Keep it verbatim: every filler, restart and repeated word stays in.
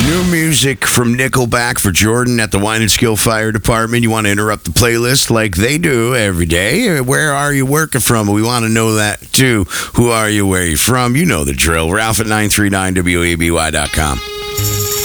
New music from Nickelback for Jordan at the Wine and Skill Fire Department. You want to interrupt the playlist like they do every day? Where are you working from? We want to know that too. Who are you? Where are you from? You know the drill. Ralph at nine three nine W A B Y dot com.